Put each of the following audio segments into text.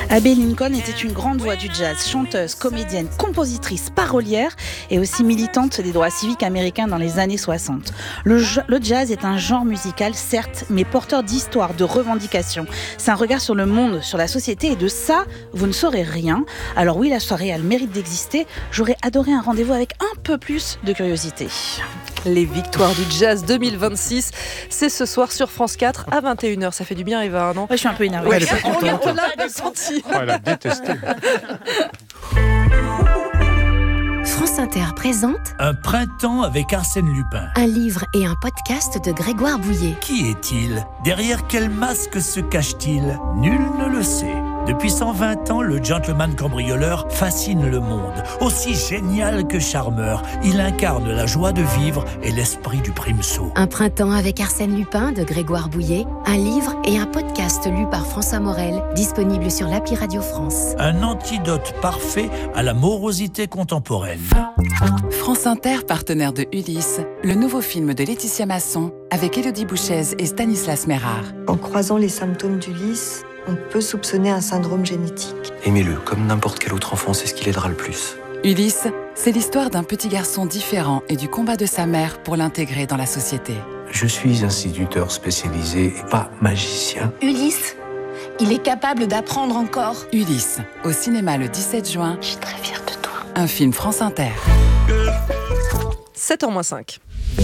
Abbey Lincoln était une grande voix du jazz, chanteuse, comédienne, compositrice, parolière et aussi militante des droits civiques américains dans les années 60. Le jazz est un genre musical, certes, mais porteur d'histoire, de revendications. C'est un regard sur le monde, sur la société, et de ça, vous ne saurez rien. Alors oui, la soirée a le mérite d'exister. J'aurais adoré un rendez-vous avec un peu plus de curiosité. Les victoires du jazz 2026, c'est ce soir sur France 4 à 21h. Ça fait du bien, Eva, non ? Ouais, je suis un peu énervée. Ouais, elle est pas contente. On l'a senti. Oh, elle a détesté. France Inter présente Un printemps avec Arsène Lupin. un livre et un podcast de Grégoire Bouillet. Qui est-il ? Derrière quel masque se cache-t-il ? Nul ne le sait. Depuis 120 ans, le gentleman cambrioleur fascine le monde. Aussi génial que charmeur, il incarne la joie de vivre et l'esprit du primesaut. Un printemps avec Arsène Lupin de Grégoire Bouillet, un livre et un podcast lu par François Morel, disponible sur l'appli Radio France. Un antidote parfait à la morosité contemporaine. France Inter, partenaire de Ulysse, le nouveau film de Laetitia Masson avec Élodie Bouchez et Stanislas Mérard. En croisant les symptômes d'Ulysse, on peut soupçonner un syndrome génétique. Aimez-le, comme n'importe quel autre enfant, c'est ce qui l'aidera le plus. Ulysse, c'est l'histoire d'un petit garçon différent et du combat de sa mère pour l'intégrer dans la société. Je suis instituteur spécialisé et pas magicien. Ulysse, il est capable d'apprendre encore. Ulysse, au cinéma le 17 juin. Je suis très fière de toi. Un film France Inter. 7h-5.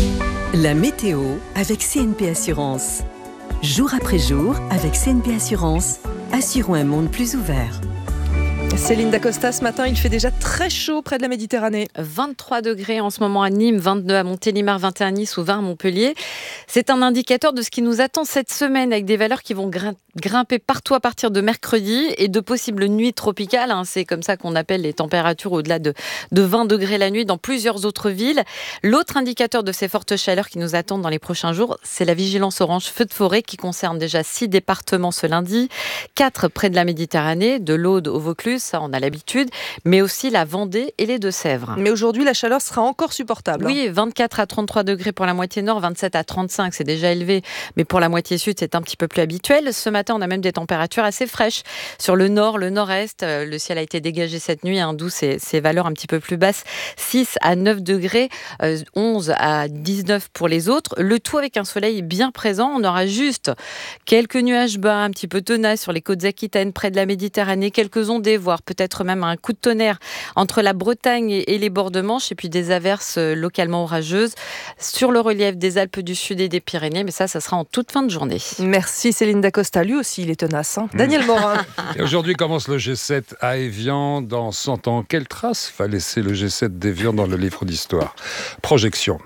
La météo avec CNP Assurance. Jour après jour, avec CNP Assurance, assurons un monde plus ouvert. Céline Dacosta, ce matin, il fait déjà très chaud près de la Méditerranée. 23 degrés en ce moment à Nîmes, 22 à Montélimar, 21 à Nice ou 20 à Montpellier. C'est un indicateur de ce qui nous attend cette semaine, avec des valeurs qui vont grimper partout à partir de mercredi et de possibles nuits tropicales. C'est comme ça qu'on appelle les températures au-delà de 20 degrés la nuit dans plusieurs autres villes. L'autre indicateur de ces fortes chaleurs qui nous attendent dans les prochains jours, c'est la vigilance orange feu de forêt qui concerne déjà 6 départements ce lundi, 4 près de la Méditerranée, de l'Aude au Vaucluse, ça on a l'habitude, mais aussi la Vendée et les Deux-Sèvres. Mais aujourd'hui, la chaleur sera encore supportable. Oui, 24 à 33 degrés pour la moitié nord, 27 à 35, c'est déjà élevé, mais pour la moitié sud, c'est un petit peu plus habituel. Ce matin, on a même des températures assez fraîches. Sur le nord, le nord-est, le ciel a été dégagé cette nuit, d'où ces valeurs un petit peu plus basses, 6 à 9 degrés, 11 à 19 pour les autres. Le tout avec un soleil bien présent. On aura juste quelques nuages bas, un petit peu tenaces sur les côtes aquitaines, près de la Méditerranée, quelques ondées, voire peut-être même un coup de tonnerre entre la Bretagne et les bords de Manche, et puis des averses localement orageuses sur le relief des Alpes du Sud et des Pyrénées, mais ça sera en toute fin de journée. Merci Céline Dacosta, lui aussi il est tenace. Daniel Morin. Et aujourd'hui commence le G7 à Évian dans 100 ans. Quelle trace va laisser le G7 d'Évian dans le livre d'histoire ? Projection.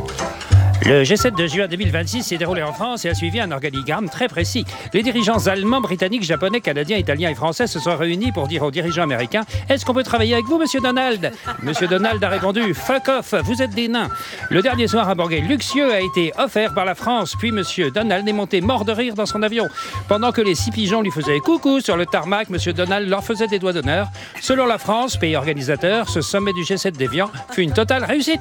Le G7 de juin 2026 s'est déroulé en France et a suivi un organigramme très précis. Les dirigeants allemands, britanniques, japonais, canadiens, italiens et français se sont réunis pour dire aux dirigeants américains « Est-ce qu'on peut travailler avec vous, monsieur Donald ?» Monsieur Donald a répondu « Fuck off, vous êtes des nains !» Le dernier soir hamburger luxueux a été offert par la France, puis monsieur Donald est monté mort de rire dans son avion. Pendant que les 6 pigeons lui faisaient coucou sur le tarmac, monsieur Donald leur faisait des doigts d'honneur. Selon la France, pays organisateur, ce sommet du G7 d'Évian fut une totale réussite.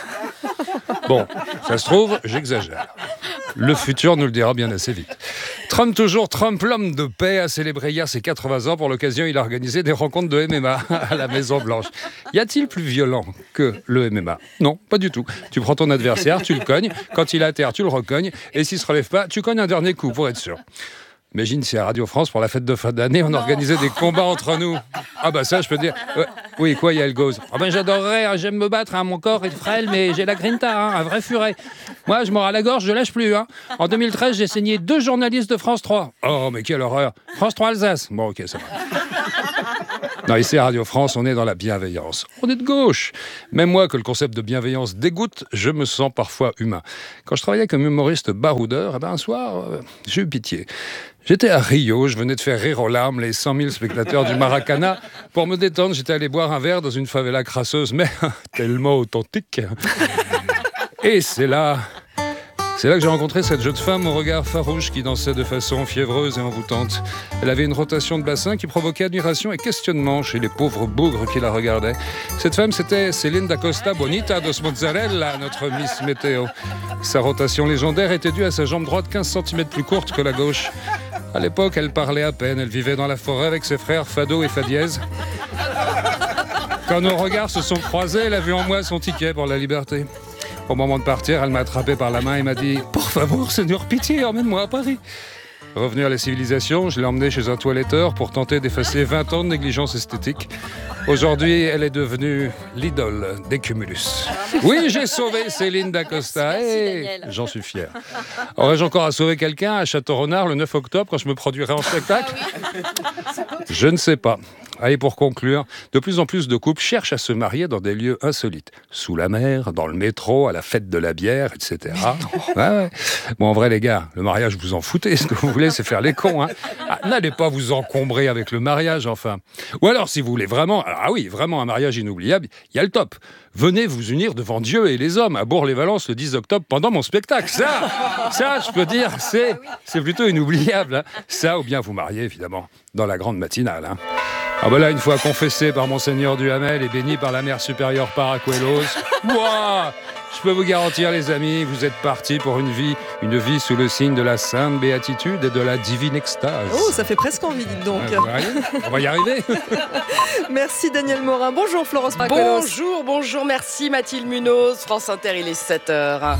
Bon, ça se trouve, j'exagère. Le futur nous le dira bien assez vite. Trump toujours, Trump, l'homme de paix, a célébré hier ses 80 ans. Pour l'occasion, il a organisé des rencontres de MMA à la Maison-Blanche. Y a-t-il plus violent que le MMA ? Non, pas du tout. Tu prends ton adversaire, tu le cognes. Quand il est à terre, tu le recognes. Et s'il ne se relève pas, tu cognes un dernier coup pour être sûr. Imagine si à Radio France, pour la fête de fin d'année, on organisait des combats entre nous. Ah bah ça, je peux dire... Oui, quoi, Yael Gauze ? Ah ben j'adorerais, j'aime me battre, mon corps est frêle, mais j'ai la grinta, un vrai furet. Moi, je mords à la gorge, je lâche plus. En 2013, j'ai saigné 2 journalistes de France 3. Oh, mais quelle horreur. France 3 Alsace. Bon, ok, ça va. Non, ici à Radio France, on est dans la bienveillance. On est de gauche. Même moi, que le concept de bienveillance dégoûte, je me sens parfois humain. Quand je travaillais comme humoriste baroudeur, un soir, j'ai eu pitié. J'étais à Rio, je venais de faire rire aux larmes les 100 000 spectateurs du Maracana. Pour me détendre, j'étais allé boire un verre dans une favela crasseuse, mais tellement authentique. Et c'est là que j'ai rencontré cette jeune femme au regard farouche qui dansait de façon fiévreuse et envoûtante. Elle avait une rotation de bassin qui provoquait admiration et questionnement chez les pauvres bougres qui la regardaient. Cette femme, c'était Céline Dacosta Bonita dos Mozzarella, notre Miss Météo. Sa rotation légendaire était due à sa jambe droite 15 cm plus courte que la gauche. À l'époque, elle parlait à peine. Elle vivait dans la forêt avec ses frères Fado et Fadiez. Quand nos regards se sont croisés, elle a vu en moi son ticket pour la liberté. Au moment de partir, elle m'a attrapé par la main et m'a dit « Por favor, Seigneur, pitié, emmène-moi à Paris ». Revenu à la civilisation, je l'ai emmenée chez un toiletteur pour tenter d'effacer 20 ans de négligence esthétique. Aujourd'hui, elle est devenue l'idole des cumulus. Oui, j'ai sauvé Céline d'Acosta. Hey, j'en suis fier. Aurais-je encore à sauver quelqu'un à Château-Renard le 9 octobre quand je me produirai en spectacle ? Je ne sais pas. Allez, pour conclure, de plus en plus de couples cherchent à se marier dans des lieux insolites. Sous la mer, dans le métro, à la fête de la bière, etc. Ouais. Bon, en vrai, les gars, le mariage, vous en foutez. Ce que vous voulez, c'est faire les cons. Hein. N'allez pas vous encombrer avec le mariage, enfin. Ou alors, si vous voulez vraiment, vraiment un mariage inoubliable, il y a le top. Venez vous unir devant Dieu et les hommes à Bourg-les-Valences le 10 octobre pendant mon spectacle. Ça, je peux dire, c'est plutôt inoubliable. Hein. Ça, ou bien vous marier, évidemment, dans la grande matinale. Hein. Ah ben là, une fois confessé par Monseigneur Duhamel et béni par la mère supérieure Paracuelos, je peux vous garantir, les amis, vous êtes partis pour une vie sous le signe de la sainte béatitude et de la divine extase. Oh, ça fait presque envie, dites donc. On va y arriver. Merci Daniel Morin. Bonjour Florence Paracuelos. Bonjour, merci Mathilde Munoz. France Inter, il est 7h.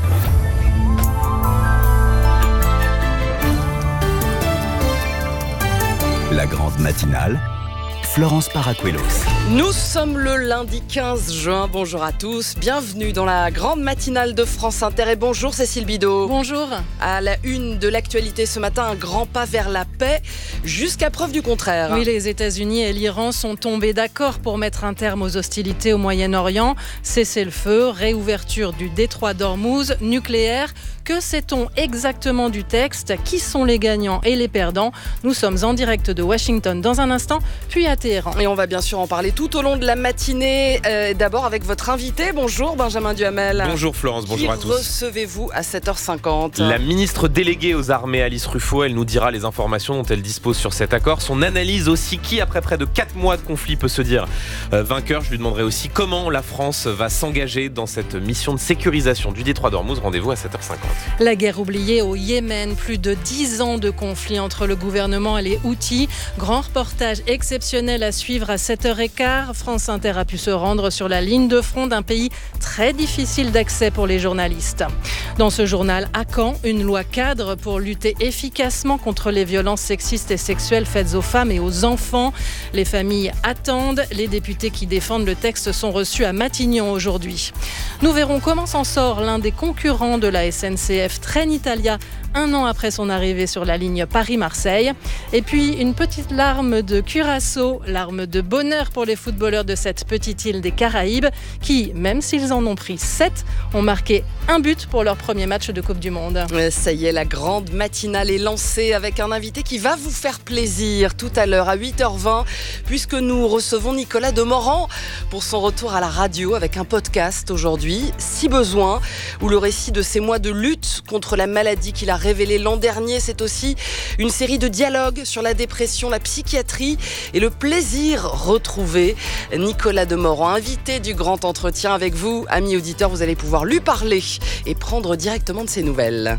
La grande matinale, Florence Paracuelos. Nous sommes le lundi 15 juin. Bonjour à tous. Bienvenue dans la grande matinale de France Inter. Et bonjour Cécile Bidot. Bonjour. À la une de l'actualité ce matin, un grand pas vers la paix, jusqu'à preuve du contraire. Oui, les États-Unis et l'Iran sont tombés d'accord pour mettre un terme aux hostilités au Moyen-Orient. Cessez-le-feu, réouverture du détroit d'Ormuz, nucléaire. Que sait-on exactement du texte ? Qui sont les gagnants et les perdants ? Nous sommes en direct de Washington dans un instant, puis à Téhéran. Et on va bien sûr en parler tout au long de la matinée. D'abord avec votre invité. Bonjour Benjamin Duhamel. Bonjour Florence, bonjour à tous. Qui recevez-vous à 7h50 ? La ministre déléguée aux armées Alice Ruffo, elle nous dira les informations dont elle dispose sur cet accord. Son analyse aussi, qui après près de 4 mois de conflit peut se dire vainqueur. Je lui demanderai aussi comment la France va s'engager dans cette mission de sécurisation du détroit d'Ormuz. Rendez-vous à 7h50. La guerre oubliée au Yémen, plus de 10 ans de conflit entre le gouvernement et les Houthis. Grand reportage exceptionnel à suivre à 7h15. France Inter a pu se rendre sur la ligne de front d'un pays très difficile d'accès pour les journalistes. Dans ce journal, à Caen, une loi cadre pour lutter efficacement contre les violences sexistes et sexuelles faites aux femmes et aux enfants. Les familles attendent. Les députés qui défendent le texte sont reçus à Matignon aujourd'hui. Nous verrons comment s'en sort l'un des concurrents de la SNCF, Trenitalia, 1 an après son arrivée sur la ligne Paris-Marseille. Et puis une petite larme de Curaçao, larme de bonheur pour les footballeurs de cette petite île des Caraïbes qui, même s'ils en ont pris 7, ont marqué un but pour leur premier match de Coupe du Monde. Ça y est, la grande matinale est lancée avec un invité qui va vous faire plaisir tout à l'heure à 8h20 puisque nous recevons Nicolas Demorand pour son retour à la radio avec un podcast aujourd'hui, Si besoin, où le récit de ses mois de lutte contre la maladie qu'il a révélé l'an dernier. C'est aussi une série de dialogues sur la dépression, la psychiatrie et le plaisir retrouvé. Nicolas Demorand, invité du grand entretien avec vous, amis auditeurs, vous allez pouvoir lui parler et prendre directement de ses nouvelles.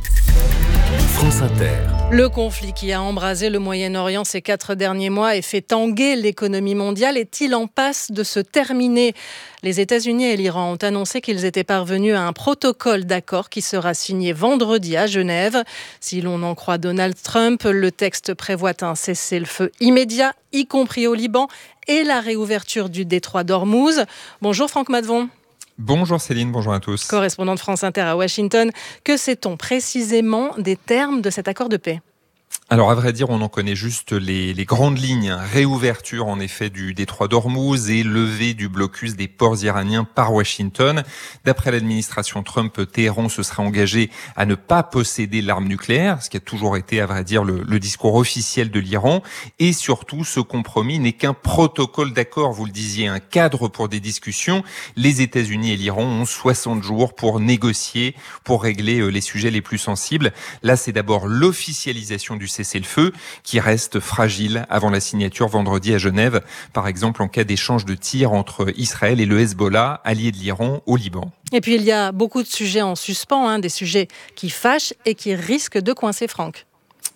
France Inter. Le conflit qui a embrasé le Moyen-Orient ces 4 derniers mois et fait tanguer l'économie mondiale est-il en passe de se terminer ? Les États-Unis et l'Iran ont annoncé qu'ils étaient parvenus à un protocole d'accord qui sera signé vendredi à Genève. Si l'on en croit Donald Trump, le texte prévoit un cessez-le-feu immédiat, y compris au Liban, et la réouverture du détroit d'Ormuz. Bonjour Franck Madvon. Bonjour Céline, bonjour à tous. Correspondant de France Inter à Washington, que sait-on précisément des termes de cet accord de paix ? Alors à vrai dire, on en connaît juste les grandes lignes. Réouverture en effet du détroit d'Ormuz et levée du blocus des ports iraniens par Washington. D'après l'administration Trump, Téhéran se serait engagé à ne pas posséder l'arme nucléaire, ce qui a toujours été à vrai dire le discours officiel de l'Iran. Et surtout, ce compromis n'est qu'un protocole d'accord, vous le disiez, un cadre pour des discussions. Les États-Unis et l'Iran ont 60 jours pour négocier, pour régler les sujets les plus sensibles. Là, c'est d'abord l'officialisation du cessez-le-feu qui reste fragile avant la signature vendredi à Genève, par exemple en cas d'échange de tirs entre Israël et le Hezbollah, allié de l'Iran au Liban. Et puis il y a beaucoup de sujets en suspens, des sujets qui fâchent et qui risquent de coincer Franck.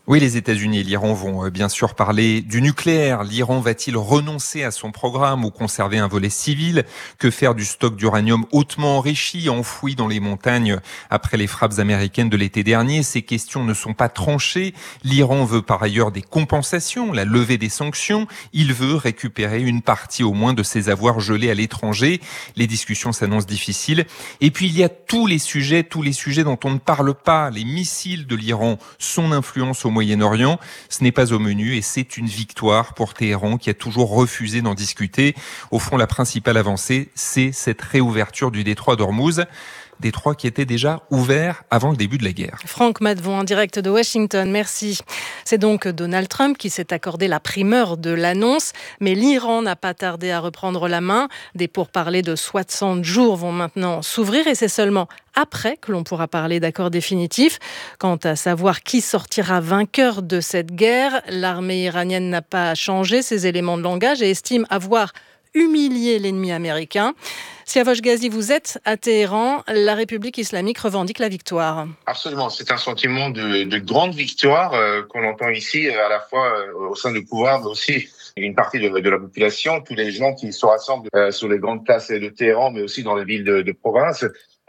Oui, les États-Unis et l'Iran vont bien sûr parler du nucléaire. L'Iran va-t-il renoncer à son programme ou conserver un volet civil ? Que faire du stock d'uranium hautement enrichi, enfoui dans les montagnes après les frappes américaines de l'été dernier ? Ces questions ne sont pas tranchées. L'Iran veut par ailleurs des compensations, la levée des sanctions. Il veut récupérer une partie au moins de ses avoirs gelés à l'étranger. Les discussions s'annoncent difficiles. Et puis il y a tous les sujets dont on ne parle pas. Les missiles de l'Iran, son influence au Moyen-Orient, ce n'est pas au menu et c'est une victoire pour Téhéran qui a toujours refusé d'en discuter. Au fond, la principale avancée, c'est cette réouverture du détroit d'Ormuz. Détroit qui était déjà ouvert avant le début de la guerre. Franck Madvon en direct de Washington, merci. C'est donc Donald Trump qui s'est accordé la primeur de l'annonce, mais l'Iran n'a pas tardé à reprendre la main. Des pourparlers de 60 jours vont maintenant s'ouvrir et c'est seulement après que l'on pourra parler d'accord définitif. Quant à savoir qui sortira vainqueur de cette guerre, l'armée iranienne n'a pas changé ses éléments de langage et estime avoir humilié l'ennemi américain. Siavash Ghazi, vous êtes à Téhéran. La République islamique revendique la victoire. Absolument, c'est un sentiment de grande victoire qu'on entend ici, à la fois au sein du pouvoir, mais aussi une partie de la population, tous les gens qui se rassemblent sur les grandes places de Téhéran, mais aussi dans les villes de province.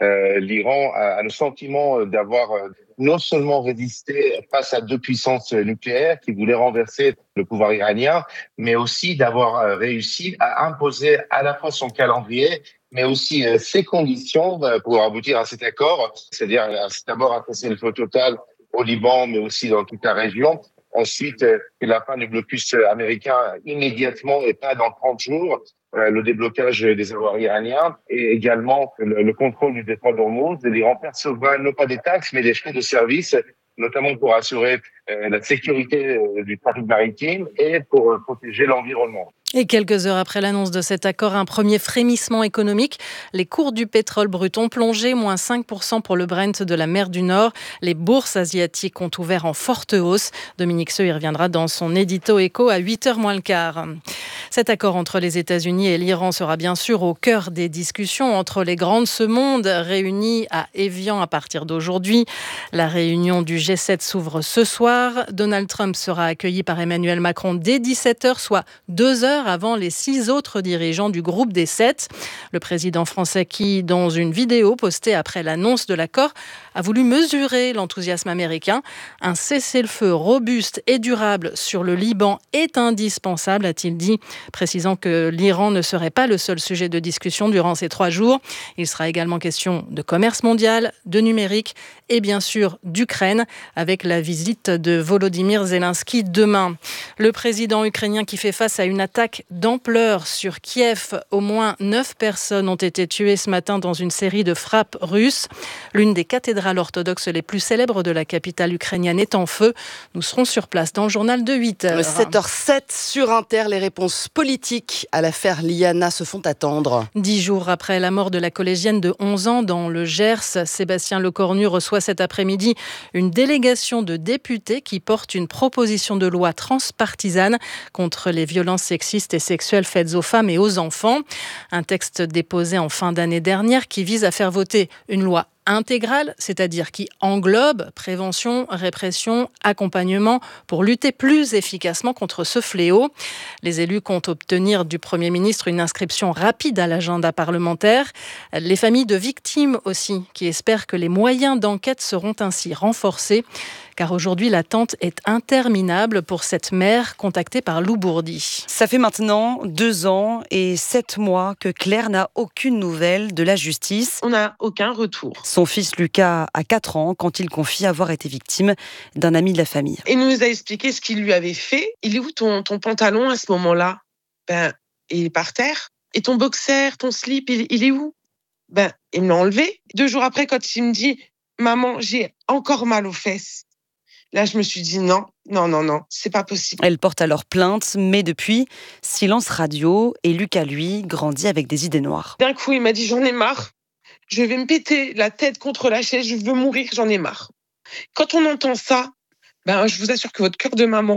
L'Iran a le sentiment d'avoir non seulement résisté face à deux puissances nucléaires qui voulaient renverser le pouvoir iranien, mais aussi d'avoir réussi à imposer à la fois son calendrier, mais aussi ses conditions pour aboutir à cet accord, c'est-à-dire d'abord un cessez-le-feu total au Liban, mais aussi dans toute la région. Ensuite, la fin du blocus américain immédiatement et pas dans 30 jours. Le déblocage des avoirs iraniens et également le contrôle du détroit d'Ormuz. L'Iran percevra non pas des taxes, mais des frais de service, notamment pour assurer la sécurité du trafic maritime et pour protéger l'environnement. Et quelques heures après l'annonce de cet accord, un premier frémissement économique. Les cours du pétrole brut ont plongé, moins 5% pour le Brent de la mer du Nord. Les bourses asiatiques ont ouvert en forte hausse. Dominique Seux y reviendra dans son édito écho à 8h moins le quart. Cet accord entre les États-Unis et l'Iran sera bien sûr au cœur des discussions entre les grands de ce monde, réunis à Évian à partir d'aujourd'hui. La réunion du G7 s'ouvre ce soir. Donald Trump sera accueilli par Emmanuel Macron dès 17h, soit 2 heures avant les 6 autres dirigeants du groupe des 7. Le président français qui, dans une vidéo postée après l'annonce de l'accord, a voulu mesurer l'enthousiasme américain. Un cessez-le-feu robuste et durable sur le Liban est indispensable, a-t-il dit, précisant que l'Iran ne serait pas le seul sujet de discussion durant ces 3 jours. Il sera également question de commerce mondial, de numérique et bien sûr d'Ukraine, avec la visite de Volodymyr Zelensky demain. Le président ukrainien qui fait face à une attaque d'ampleur sur Kiev. Au moins 9 personnes ont été tuées ce matin dans une série de frappes russes. L'une des cathédrales orthodoxes les plus célèbres de la capitale ukrainienne est en feu. Nous serons sur place dans le journal de 8h. 7h07 sur Inter, les réponses politiques à l'affaire Liana se font attendre. 10 jours après la mort de la collégienne de 11 ans dans le Gers, Sébastien Lecornu reçoit cet après-midi une délégation de députés qui porte une proposition de loi transpartisane contre les violences sexistes et sexuelles faites aux femmes et aux enfants. Un texte déposé en fin d'année dernière qui vise à faire voter une loi intégrale, c'est-à-dire qui englobe prévention, répression, accompagnement pour lutter plus efficacement contre ce fléau. Les élus comptent obtenir du Premier ministre une inscription rapide à l'agenda parlementaire. Les familles de victimes aussi, qui espèrent que les moyens d'enquête seront ainsi renforcés, car aujourd'hui l'attente est interminable pour cette mère contactée par Lou Bourdi. Ça fait maintenant 2 ans et 7 mois que Claire n'a aucune nouvelle de la justice. On n'a aucun retour. Son fils Lucas a 4 ans quand il confie avoir été victime d'un ami de la famille. Il nous a expliqué ce qu'il lui avait fait. Il est où ton pantalon à ce moment-là ? Il est par terre. Et ton boxer, ton slip, il est où ? Il me l'a enlevé. 2 jours après, quand il me dit « Maman, j'ai encore mal aux fesses », là, je me suis dit non, c'est pas possible. Elle porte alors plainte, mais depuis, silence radio. Et Lucas, lui, grandit avec des idées noires. D'un coup, il m'a dit j'en ai marre. Je vais me péter la tête contre la chaise, je veux mourir, j'en ai marre. Quand on entend ça, je vous assure que votre cœur de maman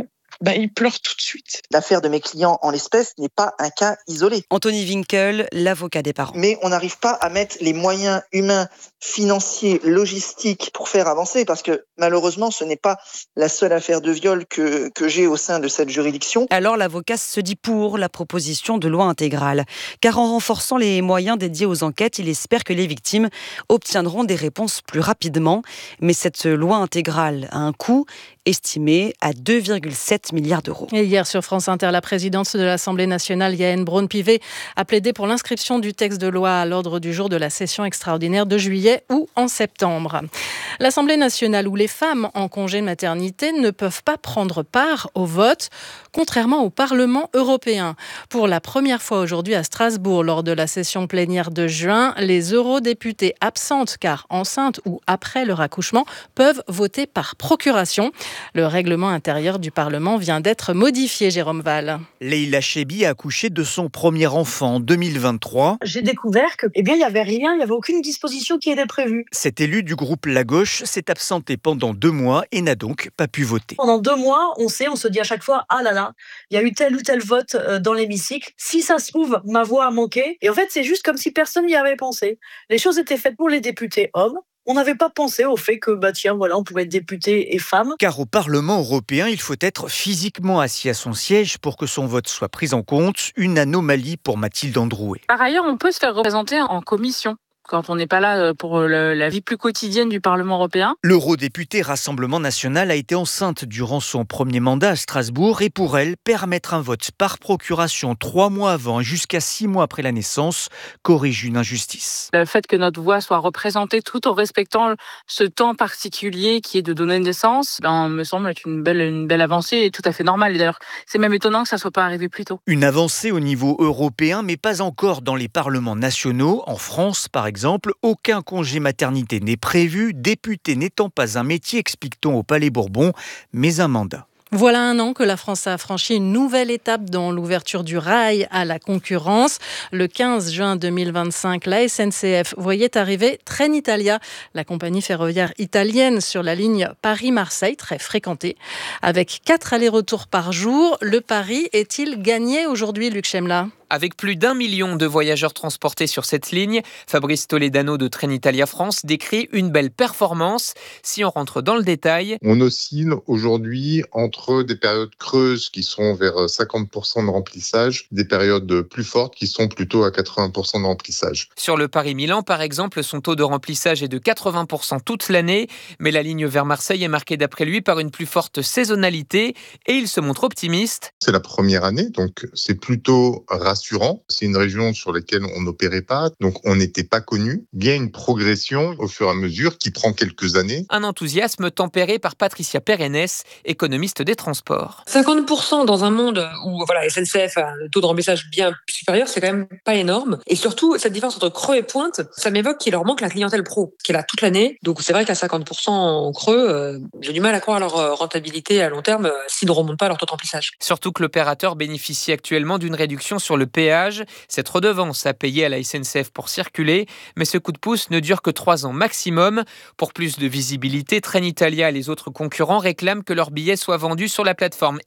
il pleure tout de suite. L'affaire de mes clients en l'espèce n'est pas un cas isolé. Anthony Winkel, l'avocat des parents. Mais on n'arrive pas à mettre les moyens humains, financiers, logistiques pour faire avancer, parce que malheureusement, ce n'est pas la seule affaire de viol que j'ai au sein de cette juridiction. Alors l'avocat se dit pour la proposition de loi intégrale, car en renforçant les moyens dédiés aux enquêtes, il espère que les victimes obtiendront des réponses plus rapidement. Mais cette loi intégrale a un coût estimé à 2,7 milliards d'euros. Et hier sur France Inter, la présidente de l'Assemblée nationale, Yaël Braun-Pivet, a plaidé pour l'inscription du texte de loi à l'ordre du jour de la session extraordinaire de juillet ou en septembre. L'Assemblée nationale, où les femmes en congé de maternité ne peuvent pas prendre part au vote, contrairement au Parlement européen. Pour la première fois aujourd'hui à Strasbourg, lors de la session plénière de juin, les eurodéputés absentes, car enceintes ou après leur accouchement, peuvent voter par procuration. Le règlement intérieur du Parlement vient d'être modifié, Jérôme Val. Leïla Chebbi a accouché de son premier enfant en 2023. J'ai découvert que, il n'y avait rien, il n'y avait aucune disposition qui était prévue. Cet élu du groupe La Gauche s'est absenté pendant 2 mois et n'a donc pas pu voter. Pendant 2 mois, on se dit à chaque fois, ah là là, il y a eu tel ou tel vote dans l'hémicycle. Si ça se trouve, ma voix a manqué. Et en fait, c'est juste comme si personne n'y avait pensé. Les choses étaient faites pour les députés hommes. On n'avait pas pensé au fait que, on pouvait être député et femme. Car au Parlement européen, il faut être physiquement assis à son siège pour que son vote soit pris en compte. Une anomalie pour Mathilde Androuet. Par ailleurs, on peut se faire représenter en commission quand on n'est pas là pour la vie plus quotidienne du Parlement européen. L'eurodéputée Rassemblement National a été enceinte durant son premier mandat à Strasbourg et pour elle, permettre un vote par procuration 3 mois avant et jusqu'à 6 mois après la naissance corrige une injustice. Le fait que notre voix soit représentée tout en respectant ce temps particulier qui est de donner naissance, me semble être une belle avancée et tout à fait normale. Et d'ailleurs, c'est même étonnant que ça ne soit pas arrivé plus tôt. Une avancée au niveau européen, mais pas encore dans les parlements nationaux. En France, par exemple, aucun congé maternité n'est prévu, député n'étant pas un métier, explique-t-on au Palais Bourbon, mais un mandat. Voilà 1 an que la France a franchi une nouvelle étape dans l'ouverture du rail à la concurrence. Le 15 juin 2025, la SNCF voyait arriver Trenitalia, la compagnie ferroviaire italienne sur la ligne Paris-Marseille, très fréquentée. Avec 4 allers-retours par jour, le pari est-il gagné aujourd'hui, Luc Chemla ? Avec plus d'1 million de voyageurs transportés sur cette ligne, Fabrice Toledano de Trenitalia France décrit une belle performance. Si on rentre dans le détail, on oscille aujourd'hui entre des périodes creuses qui sont vers 50% de remplissage, des périodes plus fortes qui sont plutôt à 80% de remplissage. Sur le Paris-Milan, par exemple, son taux de remplissage est de 80% toute l'année, mais la ligne vers Marseille est marquée d'après lui par une plus forte saisonnalité et il se montre optimiste. C'est la première année, donc c'est plutôt rassurant. C'est une région sur laquelle on n'opérait pas, donc on n'était pas connu. Il y a une progression au fur et à mesure qui prend quelques années. Un enthousiasme tempéré par Patricia Perennes, économiste des transports. 50% dans un monde où SNCF a un taux de remplissage bien supérieur, c'est quand même pas énorme. Et surtout, cette différence entre creux et pointe, ça m'évoque qu'il leur manque la clientèle pro, qui est là toute l'année. Donc c'est vrai qu'à 50% en creux, j'ai du mal à croire à leur rentabilité à long terme s'ils ne remontent pas leur taux de remplissage. Surtout que l'opérateur bénéficie actuellement d'une réduction sur le péage, cette redevance à payer à la SNCF pour circuler, mais ce coup de pouce ne dure que 3 ans maximum. Pour plus de visibilité, Trenitalia et les autres concurrents réclament que leurs billets soient vendus sur la plateforme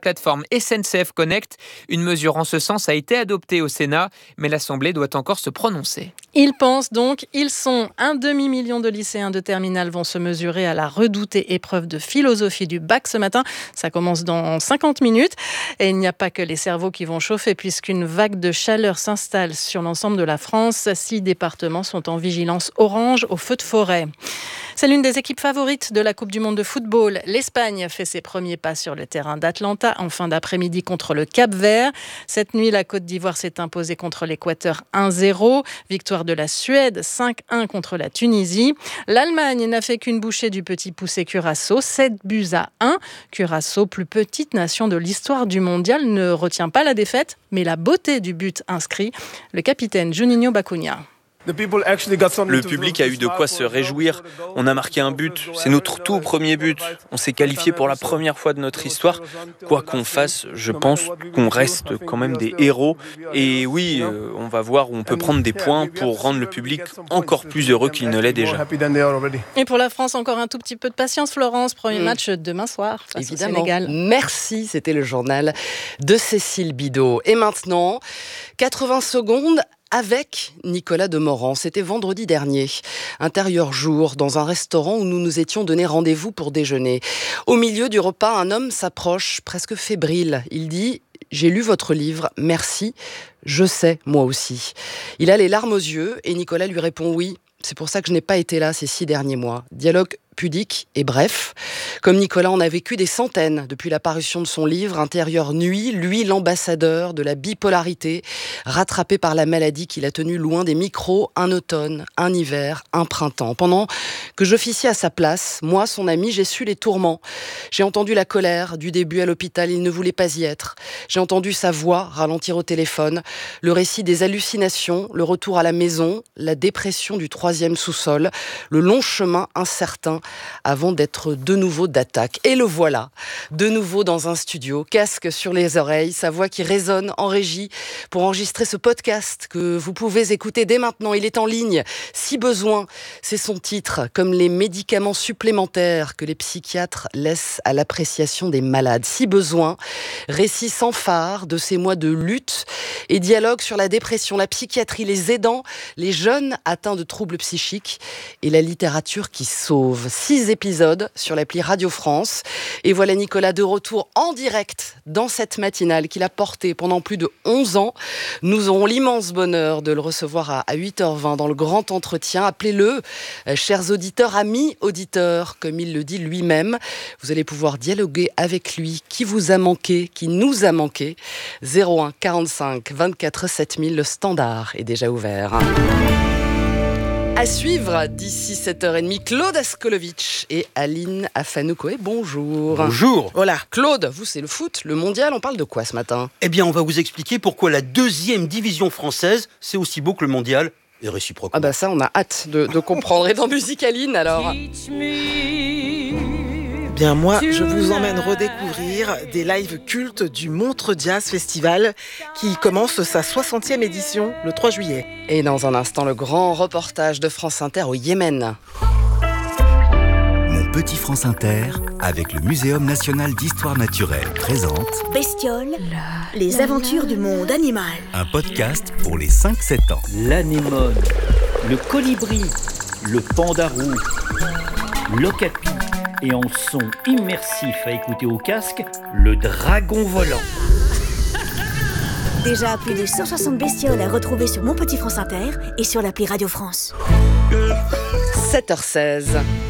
SNCF Connect. Une mesure en ce sens a été adoptée au Sénat, mais l'Assemblée doit encore se prononcer. Ils pensent donc, ils sont 1 demi-million de lycéens de terminale vont se mesurer à la redoutée épreuve de philosophie du bac ce matin. Ça commence dans 50 minutes. Et il n'y a pas que les cerveaux qui vont chauffer puisqu'une vague de chaleur s'installe sur l'ensemble de la France. 6 départements sont en vigilance orange au feu de forêt. C'est l'une des équipes favorites de la Coupe du Monde de football. L'Espagne fait ses premiers pas sur le terrain d'Atlanta en fin d'après-midi contre le Cap-Vert. Cette nuit, la Côte d'Ivoire s'est imposée contre l'Équateur 1-0. Victoire de la Suède 5-1 contre la Tunisie. L'Allemagne n'a fait qu'une bouchée du petit poussé Curaçao, 7-1. Curaçao, plus petite nation de l'histoire du mondial, ne retient pas la défaite, mais la beauté du but inscrit. Le capitaine Juninho Bacunha. Le public a eu de quoi se réjouir. On a marqué un but. C'est notre tout premier but. On s'est qualifié pour la première fois de notre histoire. Quoi qu'on fasse, je pense qu'on reste quand même des héros. Et oui, on va voir où on peut prendre des points pour rendre le public encore plus heureux qu'il ne l'est déjà. Et pour la France, encore un tout petit peu de patience, Florence. Premier match demain soir face Évidemment. au Sénégal. Merci, c'était le journal de Cécile Bidot. Et maintenant, 80 secondes avec Nicolas Demorand. C'était vendredi dernier. Intérieur jour, dans un restaurant où nous nous étions donné rendez-vous pour déjeuner. Au milieu du repas, un homme s'approche, presque fébrile. Il dit « J'ai lu votre livre, merci, je sais, moi aussi ». Il a les larmes aux yeux et Nicolas lui répond « Oui, c'est pour ça que je n'ai pas été là ces 6 derniers mois ». Dialogue pudique et bref. Comme Nicolas en a vécu des centaines depuis la parution de son livre Intérieur nuit, lui l'ambassadeur de la bipolarité, rattrapé par la maladie qu'il a tenu loin des micros un automne, un hiver, un printemps. Pendant que j'officiais à sa place, moi, son ami, j'ai su les tourments. J'ai entendu la colère du début à l'hôpital, il ne voulait pas y être. J'ai entendu sa voix ralentir au téléphone, le récit des hallucinations, le retour à la maison, la dépression du 3e sous-sol, le long chemin incertain avant d'être de nouveau d'attaque. Et le voilà, de nouveau dans un studio, casque sur les oreilles, sa voix qui résonne en régie pour enregistrer ce podcast que vous pouvez écouter dès maintenant. Il est en ligne, si besoin. C'est son titre, comme les médicaments supplémentaires que les psychiatres laissent à l'appréciation des malades. Si besoin, récit sans phare de ces mois de lutte et dialogue sur la dépression, la psychiatrie, les aidants, les jeunes atteints de troubles psychiques et la littérature qui sauve. 6 épisodes sur l'appli Radio France. Et voilà Nicolas de retour en direct dans cette matinale qu'il a portée pendant plus de 11 ans. Nous aurons l'immense bonheur de le recevoir à 8h20 dans le grand entretien. Appelez-le, chers auditeurs, amis auditeurs, comme il le dit lui-même. Vous allez pouvoir dialoguer avec lui. Qui vous a manqué, qui nous a manqué. 01 45 24 7000, le standard est déjà ouvert. À suivre d'ici 7h30, Claude Askolovitch et Aline Afanoukoé. Bonjour. Bonjour. Voilà, Claude, vous c'est le foot, le mondial, on parle de quoi ce matin ? Eh bien, on va vous expliquer pourquoi la 2e division française, c'est aussi beau que le mondial, et réciproquement. Ah bah ça, on a hâte de comprendre. Et dans Musique Aline, alors ? Bien, moi, je vous emmène redécouvrir des lives cultes du Montreux Jazz Festival qui commence sa 60e édition le 3 juillet. Et dans un instant, le grand reportage de France Inter au Yémen. Mon petit France Inter, avec le Muséum national d'histoire naturelle, présente Bestioles, les aventures du monde animal. Un podcast pour les 5-7 ans. L'anémone, le colibri, le pandarou, l'okapi. Et en son immersif à écouter au casque, le dragon volant. Déjà plus de 160 bestioles à retrouver sur Mon Petit France Inter et sur l'appli Radio France. 7h16.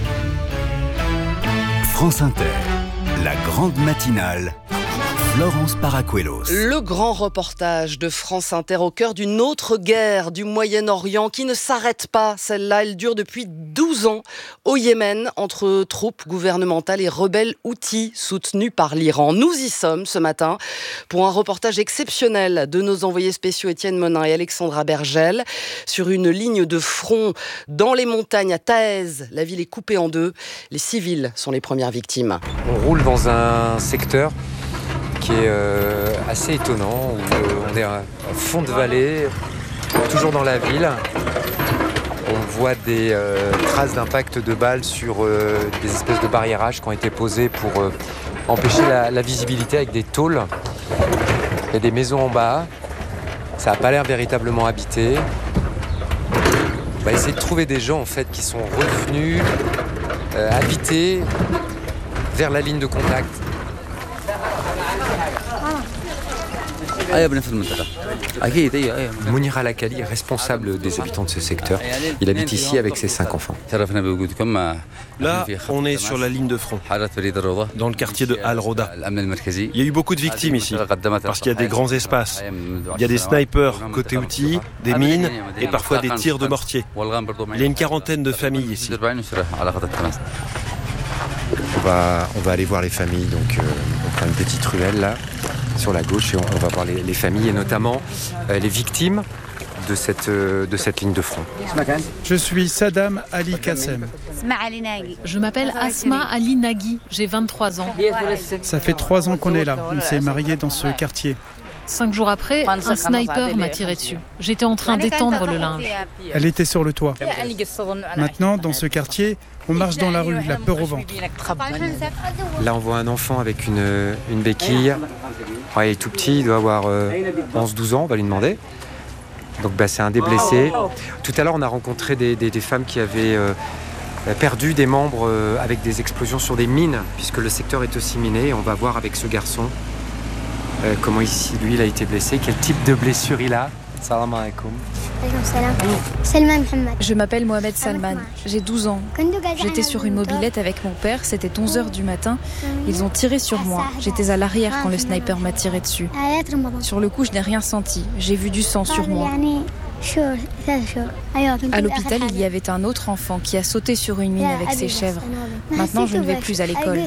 France Inter, la grande matinale. Florence Paracuelos. Le grand reportage de France Inter au cœur d'une autre guerre du Moyen-Orient qui ne s'arrête pas. Celle-là, elle dure depuis 12 ans au Yémen entre troupes gouvernementales et rebelles houthis soutenus par l'Iran. Nous y sommes ce matin pour un reportage exceptionnel de nos envoyés spéciaux Étienne Monin et Alexandra Bergel sur une ligne de front dans les montagnes à Taez. La ville est coupée en deux. Les civils sont les premières victimes. On roule dans un secteur qui est assez étonnant, où on est à fond de vallée, toujours dans la ville. On voit des traces d'impact de balles sur des espèces de barriérages qui ont été posés pour empêcher la visibilité avec des tôles. Il y a des maisons en bas, ça n'a pas l'air véritablement habité. On va essayer de trouver des gens en fait, qui sont revenus habiter vers la ligne de contact. Mounir Al-Akali est responsable des habitants de ce secteur. Il habite ici avec ses 5 enfants. Là, on est sur la ligne de front, dans le quartier de Al-Roda. Il y a eu beaucoup de victimes ici, parce qu'il y a des grands espaces. Il y a des snipers côté outils, des mines et parfois des tirs de mortier. Il y a une quarantaine de familles ici. On va aller voir les familles, donc on prend une petite ruelle là, sur la gauche, et on va voir les familles, et notamment les victimes de cette ligne de front. Je suis Saddam Ali Kassem. Je m'appelle Asma Ali Nagui, j'ai 23 ans. Ça fait 3 ans qu'on est là, on s'est mariés dans ce quartier. 5 jours après, un sniper m'a tiré dessus. J'étais en train d'étendre le linge. Elle était sur le toit. Maintenant, dans ce quartier, on marche dans la rue, la peur au ventre. Là, on voit un enfant avec une béquille. Ouais, il est tout petit, il doit avoir 11-12 ans, on va lui demander. Donc c'est un des blessés. Tout à l'heure, on a rencontré des femmes qui avaient perdu des membres avec des explosions sur des mines, puisque le secteur est aussi miné. Et on va voir avec ce garçon comment ici, lui, il a été blessé, quel type de blessure il a. Salam alaikum. Je m'appelle Mohamed Salman, j'ai 12 ans. J'étais sur une mobilette avec mon père, c'était 11h du matin. Ils ont tiré sur moi. J'étais à l'arrière quand le sniper m'a tiré dessus. Sur le coup, je n'ai rien senti. J'ai vu du sang sur moi. À l'hôpital, il y avait un autre enfant qui a sauté sur une mine avec ses chèvres. Maintenant, je ne vais plus à l'école.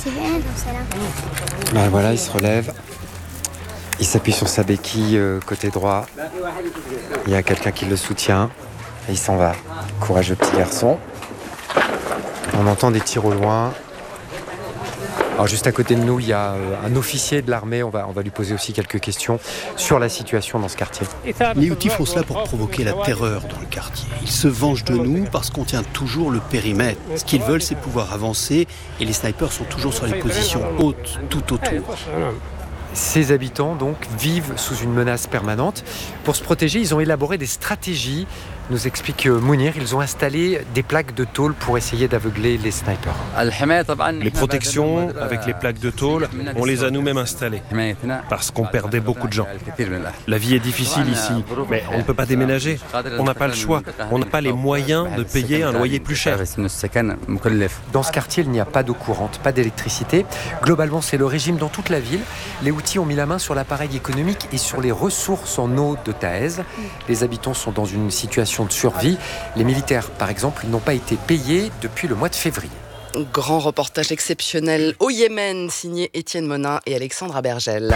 Voilà, il se relève. Il s'appuie sur sa béquille côté droit. Il y a quelqu'un qui le soutient. Et il s'en va. Courageux petit garçon. On entend des tirs au loin. Alors juste à côté de nous, il y a un officier de l'armée. On va lui poser aussi quelques questions sur la situation dans ce quartier. Les Houthis font cela pour provoquer la terreur dans le quartier. Ils se vengent de nous parce qu'on tient toujours le périmètre. Ce qu'ils veulent, c'est pouvoir avancer. Et les snipers sont toujours sur les positions hautes, tout autour. Ces habitants, donc, vivent sous une menace permanente. Pour se protéger, ils ont élaboré des stratégies, nous explique Mounir. Ils ont installé des plaques de tôle pour essayer d'aveugler les snipers. Les protections avec les plaques de tôle, on les a nous-mêmes installées, parce qu'on perdait beaucoup de gens. La vie est difficile ici, mais on ne peut pas déménager. On n'a pas le choix. On n'a pas les moyens de payer un loyer plus cher. Dans ce quartier, il n'y a pas d'eau courante, pas d'électricité. Globalement, c'est le régime dans toute la ville. Les Houthis ont mis la main sur l'appareil économique et sur les ressources en eau de Taez. Les habitants sont dans une situation de survie. Les militaires, par exemple, n'ont pas été payés depuis le mois de février. Grand reportage exceptionnel au Yémen, signé Étienne Monin et Alexandra Bergel.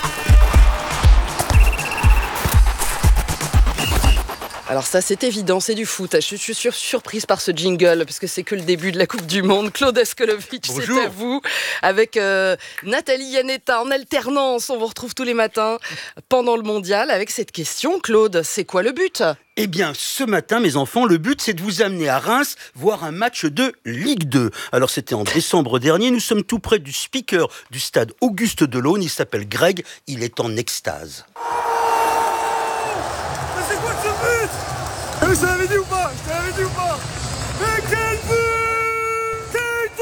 Alors ça, c'est évident, c'est du foot. Je suis surprise par ce jingle, parce que c'est que le début de la Coupe du Monde. Claude Eskelovic, c'est à vous. Avec Nathalie Yanetta en alternance. On vous retrouve tous les matins pendant le Mondial avec cette question. Claude, c'est quoi le but ? Eh bien, ce matin, mes enfants, le but, c'est de vous amener à Reims voir un match de Ligue 2. Alors, c'était en décembre dernier. Nous sommes tout près du speaker du stade Auguste Delaune. Il s'appelle Greg. Il est en extase. Je t'avais dit ou pas? Mais quel but!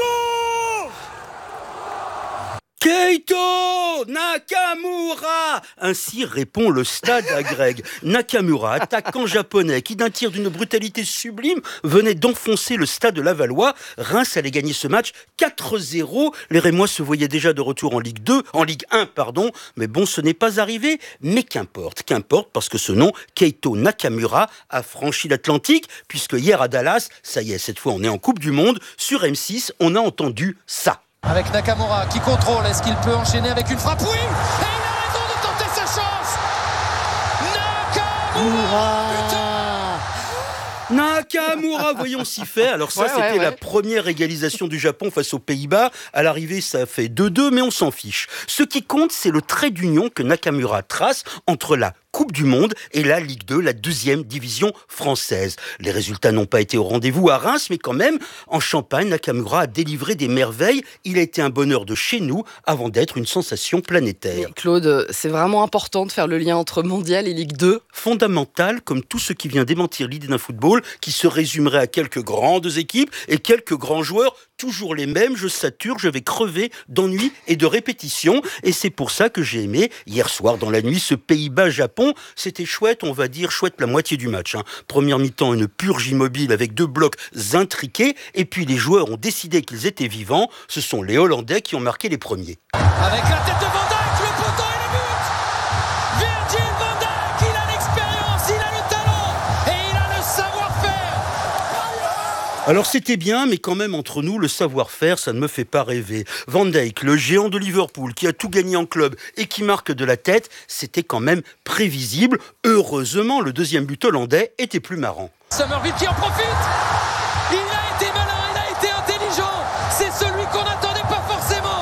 Keito Nakamura! Ainsi répond le stade à Greg. Nakamura, attaquant japonais, qui d'un tir d'une brutalité sublime venait d'enfoncer le stade de Lavallois. Reims allait gagner ce match 4-0. Les Rémois se voyaient déjà de retour en Ligue 1, mais bon, ce n'est pas arrivé. Mais qu'importe, parce que ce nom, Keito Nakamura, a franchi l'Atlantique, puisque hier à Dallas, ça y est, cette fois on est en Coupe du Monde, sur M6, on a entendu ça. Avec Nakamura qui contrôle, est-ce qu'il peut enchaîner avec une frappe? Oui! Et il a raison de tenter sa chance! Nakamura, voyons s'y faire. Alors ça, c'était la première égalisation du Japon face aux Pays-Bas. À l'arrivée, ça fait 2-2, mais on s'en fiche. Ce qui compte, c'est le trait d'union que Nakamura trace entre la Coupe du Monde et la Ligue 2, la deuxième division française. Les résultats n'ont pas été au rendez-vous à Reims, mais quand même, en Champagne, Nakamura a délivré des merveilles. Il a été un bonheur de chez nous avant d'être une sensation planétaire. Mais Claude, c'est vraiment important de faire le lien entre Mondial et Ligue 2. Fondamental, comme tout ce qui vient démentir l'idée d'un football qui se résumerait à quelques grandes équipes et quelques grands joueurs, toujours les mêmes. Je sature, je vais crever d'ennui et de répétition. Et c'est pour ça que j'ai aimé, hier soir dans la nuit, ce Pays-Bas-Japon. C'était chouette, on va dire chouette la moitié du match. Première mi-temps, une purge immobile avec 2 blocs intriqués. Et puis les joueurs ont décidé qu'ils étaient vivants. Ce sont les Hollandais qui ont marqué les premiers. Avec la tête de Van Dijk, le poteau et le but! Virgil van Dijk, il a l'expérience, il a le talent et il a le savoir-faire! Alors c'était bien, mais quand même entre nous, le savoir-faire, ça ne me fait pas rêver. Van Dijk, le géant de Liverpool, qui a tout gagné en club et qui marque de la tête, c'était quand même prévisible. Heureusement, le deuxième but hollandais était plus marrant. Summerville qui en profite. Il a été malin, il a été intelligent. C'est celui qu'on attend.